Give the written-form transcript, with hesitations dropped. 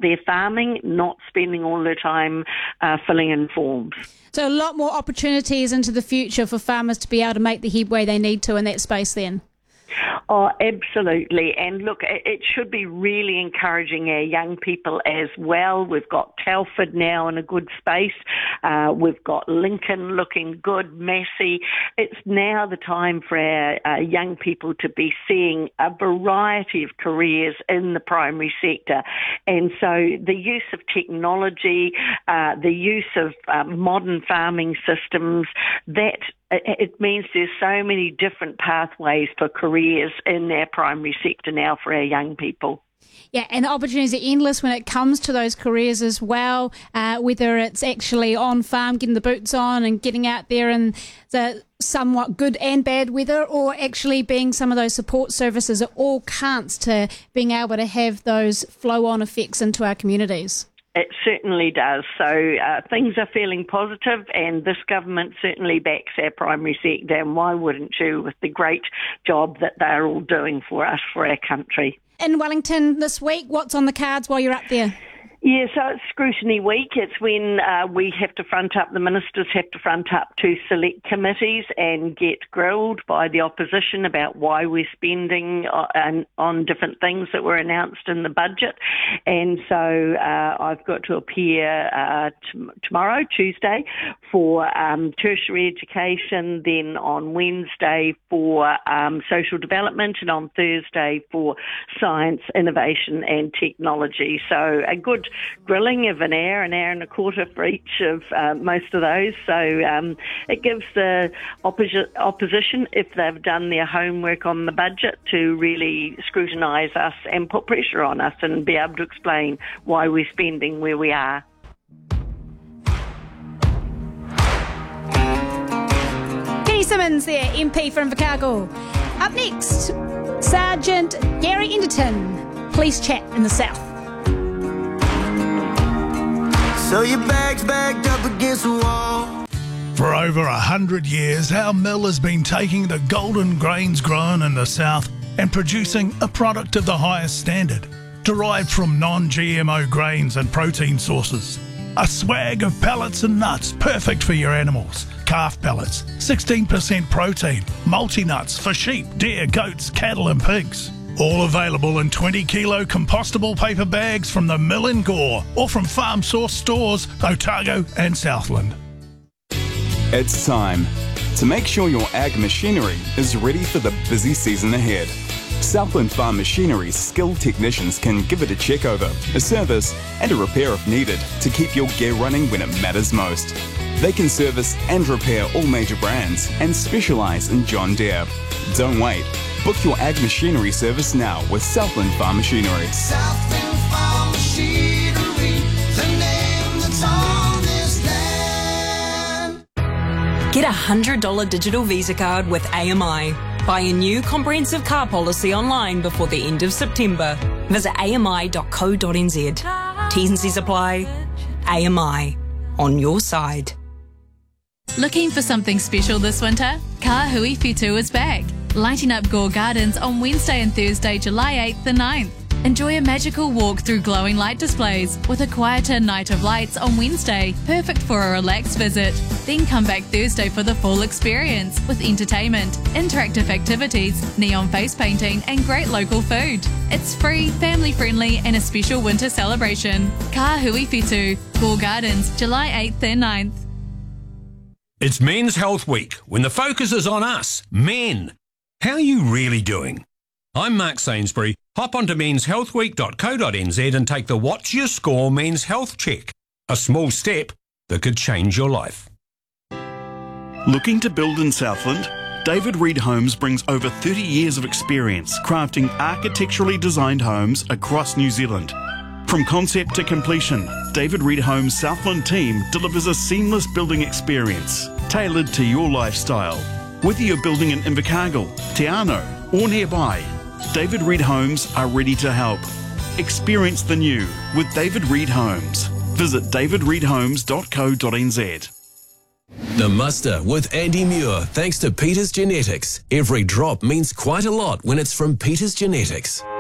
their farming, not spending all their time filling in forms. So a lot more opportunities into the future for farmers to be able to make the headway they need to in that space then. Oh, absolutely. And look, it should be really encouraging our young people as well. We've got Telford now in a good space. We've got Lincoln looking good, Massey. It's now the time for our young people to be seeing a variety of careers in the primary sector. And so the use of technology, the use of modern farming systems, that it means there's so many different pathways for careers in our primary sector now for our young people. Yeah, and the opportunities are endless when it comes to those careers as well, whether it's actually on farm, getting the boots on and getting out there in the somewhat good and bad weather, or actually being some of those support services. It all counts to being able to have those flow-on effects into our communities. It certainly does. So things are feeling positive, and this government certainly backs our primary sector, and why wouldn't you, with the great job that they're all doing for us, for our country. In Wellington this week, what's on the cards while you're up there? Yeah, so it's scrutiny week. It's when we have to front up, the ministers have to front up to select committees and get grilled by the opposition about why we're spending on different things that were announced in the budget. And so I've got to appear tomorrow, Tuesday, for tertiary education, then on Wednesday for social development, and on Thursday for science, innovation and technology. So a good grilling of an hour and a quarter for each of most of those. So it gives the opposition, if they've done their homework on the budget, to really scrutinise us and put pressure on us and be able to explain why we're spending where we are. Kenny Simmons there, MP for Invercargill. Up next, Sergeant Gary Enderton, police chat in the south. So your bag's backed up against the wall. For over 100 years, our mill has been taking the golden grains grown in the south and producing a product of the highest standard, derived from non-GMO grains and protein sources. A swag of pellets and nuts perfect for your animals. Calf pellets, 16% protein, multi-nuts for sheep, deer, goats, cattle and pigs. All available in 20-kilo compostable paper bags from the mill in Gore or from Farm Source stores, Otago and Southland. It's time to make sure your ag machinery is ready for the busy season ahead. Southland Farm Machinery's skilled technicians can give it a check over, a service and a repair if needed to keep your gear running when it matters most. They can service and repair all major brands and specialise in John Deere. Don't wait. Book your ag machinery service now with Southland Farm Machinery. Southland Farm Machinery, the name that's on this land. Get a $100 digital Visa card with AMI. Buy a new comprehensive car policy online before the end of September. Visit ami.co.nz. T's and C's apply. AMI. On your side. Looking for something special this winter? Ka Hui Whitu is back, lighting up Gore Gardens on Wednesday and Thursday, July 8th and 9th. Enjoy a magical walk through glowing light displays with a quieter night of lights on Wednesday, perfect for a relaxed visit. Then come back Thursday for the full experience with entertainment, interactive activities, neon face painting and great local food. It's free, family friendly and a special winter celebration. Ka Hui Whitu, Gore Gardens, July 8th and 9th. It's Men's Health Week, when the focus is on us, men. How are you really doing? I'm Mark Sainsbury. Hop onto menshealthweek.co.nz and take the What's Your Score Men's Health Check. A small step that could change your life. Looking to build in Southland? David Reed Homes brings over 30 years of experience crafting architecturally designed homes across New Zealand. From concept to completion, David Reed Homes' Southland team delivers a seamless building experience tailored to your lifestyle. Whether you're building in Invercargill, Te Anau or nearby, David Reed Homes are ready to help. Experience the new with David Reed Homes. Visit davidreedhomes.co.nz. The Muster with Andy Muir, thanks to Peters Genetics. Every drop means quite a lot when it's from Peters Genetics.